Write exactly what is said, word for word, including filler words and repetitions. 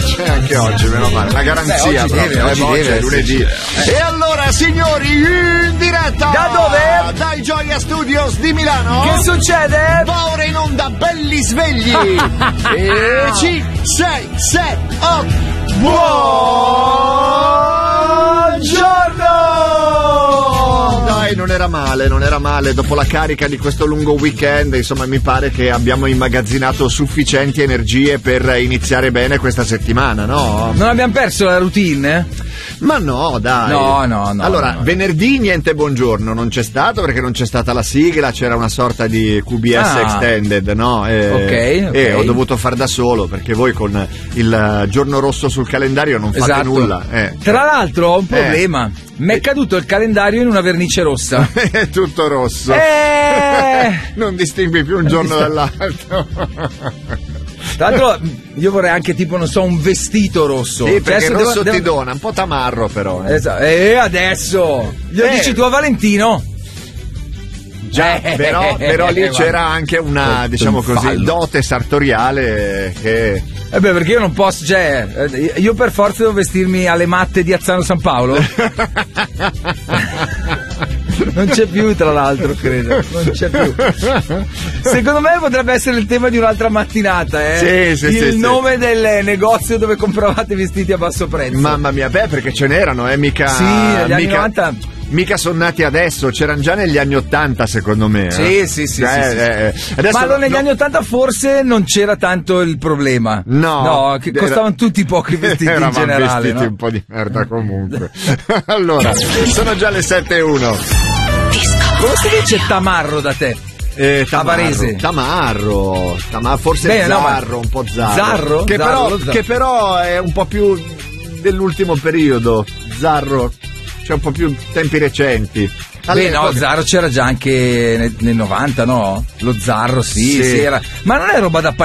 c'è anche oggi, meno male. La garanzia. Beh, oggi proprio, deve, oggi eh, deve, è lunedì. sì, sì. E allora, signori, in diretta da dove? Dai Gioia Studios di Milano. Che succede? Va ora in onda belli svegli. E cinque, sei, sette, otto. Buongiorno! Dai, non era male, non era male. Dopo la carica di questo lungo weekend, insomma, mi pare che abbiamo immagazzinato sufficienti energie per iniziare bene questa settimana, no? Non abbiamo perso la routine? Ma no, dai. No, no, no. Allora, no. venerdì niente buongiorno, non c'è stato perché non c'è stata la sigla, c'era una sorta di Q B S Ah. extended, no? E, Ok, ok. E ho dovuto far da solo perché voi con il giorno rosso sul calendario non fate Esatto. nulla. Eh. Tra l'altro ho un Eh. problema. Mi è caduto il calendario in una vernice rossa. È tutto rosso. Eh. Non distingui più un giorno dall'altro. Tra l'altro io vorrei anche tipo, non so, un vestito rosso. Sì, perché Cioè, il adesso rosso devo- ti devo- dona, un po' tamarro però. Eh. Esatto. E adesso? Glielo Eh. dici tu a Valentino? Già, Eh. però, però lì Eh, c'era anche una, Fatto diciamo un così, fallo. dote sartoriale che... Eh beh, perché io non posso, cioè, eh, io per forza devo vestirmi alle matte di Azzano San Paolo. Non c'è più, tra l'altro, credo. Non c'è più. Secondo me potrebbe essere il tema di un'altra mattinata, eh? Sì, sì, il sì, nome del negozio dove compravate vestiti a basso prezzo. Mamma mia, beh, perché ce n'erano, eh, mica... Sì, negli anni mica, novanta. Mica sono nati adesso, c'erano già negli anni ottanta, secondo me. Sì, eh. sì, sì, Eh, sì, sì. eh, adesso Ma allora negli no- anni ottanta forse non c'era tanto il problema. No, No, che era- costavano tutti pochi vestiti in Eravamo generale. vestiti No? un po' di merda comunque. Allora, sono già le sette e uno. Come si dice tamarro da te? Eh, Tamarese. Tamarro, Tamarro, forse Beh, no, ma- Zarro, un po' Zarro. Zarro? Che, Zarro, però, lo Zarro. che però è un po' più dell'ultimo periodo. Zarro, cioè un po' più tempi recenti. Beh, no, All'epoca- Zarro c'era già anche nel, nel novanta, no? Lo Zarro, sì, Sì. sì, era. Ma non è roba da